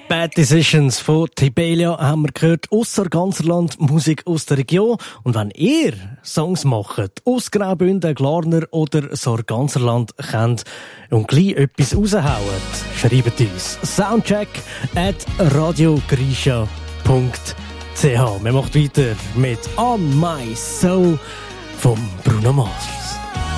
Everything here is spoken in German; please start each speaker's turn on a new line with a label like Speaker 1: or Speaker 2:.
Speaker 1: Bad Decisions von Tibelia haben wir gehört, ausser Ganzerland, Musik aus der Region. Und wenn ihr Songs macht, aus Graubünden, Glarner oder Sarganserland kennt und gleich etwas raushauen, schreibt uns soundcheck@radiogrisha.ch. Wir machen weiter mit On My Soul von Bruno Mars.